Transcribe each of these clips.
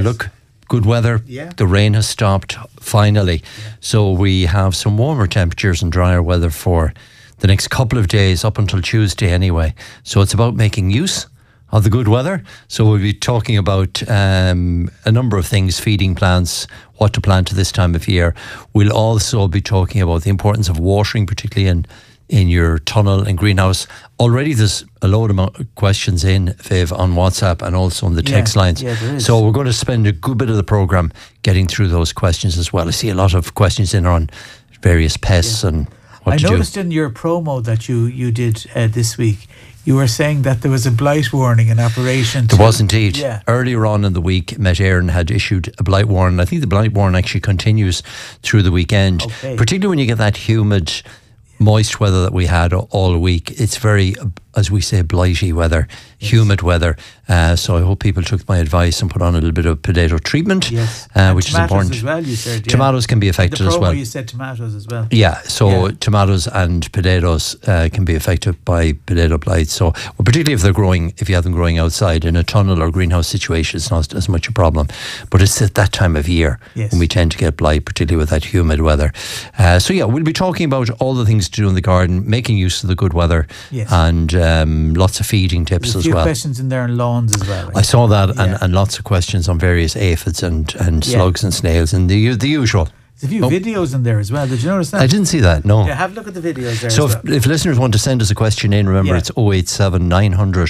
look, good weather. Yeah. The rain has stopped finally. Yeah. So we have some warmer temperatures and drier weather for the next couple of days, up until Tuesday anyway. So it's about making use of the good weather. So we'll be talking about a number of things, feeding plants, what to plant at this time of year. We'll also be talking about the importance of watering, particularly in your tunnel and greenhouse. Already there's a load of questions in, Viv, on WhatsApp and also on the text lines. Yeah, there is. So we're going to spend a good bit of the programme getting through those questions as well. I see a lot of questions in on various pests and what to do. I noticed in your promo that you did this week, you were saying that there was a blight warning in operation. There was indeed. Yeah. Earlier on in the week, Met Éireann had issued a blight warning. I think the blight warning actually continues through the weekend, particularly when you get that humid, moist weather that we had all week. It's very, as we say, blighty weather, humid weather. So I hope people took my advice and put on a little bit of potato treatment, which is important. As well, you said, tomatoes can be affected as well. You said tomatoes as well. Yeah, so tomatoes and potatoes can be affected by potato blight. So, particularly if they're growing, if you have them growing outside in a tunnel or greenhouse situation, it's not as much a problem. But it's at that time of year when we tend to get blight, particularly with that humid weather. So yeah, we'll be talking about all the things to do in the garden, making use of the good weather, and lots of feeding tips as well. There's a few questions in there on lawns as well. I saw that, and lots of questions on various aphids and slugs and snails and the usual. There's a few videos in there as well. Did you notice that? I didn't see that, no. Yeah, have a look at the videos there. So if listeners want to send us a question in, remember it's 087 900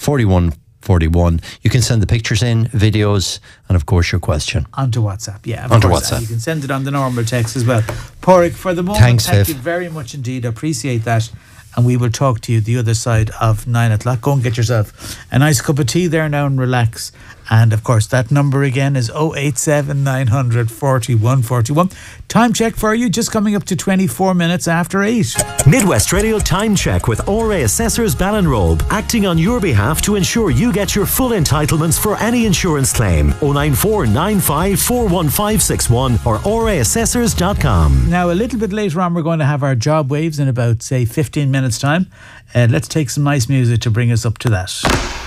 4141. You can send the pictures in, videos, and of course your question. Onto WhatsApp, WhatsApp. You can send it on the normal text as well. Porrick, for the moment, thank you very much indeed. I appreciate that. And we will talk to you the other side of 9 o'clock. Go and get yourself a nice cup of tea there now and relax. And of course, that number again is 087 900 4141. Time check for you, just coming up to 24 minutes after 8. Midwest Radio Time Check with RA Assessors Ballinrobe, acting on your behalf to ensure you get your full entitlements for any insurance claim. 094 95 41561 or raassessors.com. Now, a little bit later on, we're going to have our job waves in about, say, 15 minutes' time. Let's take some nice music to bring us up to that.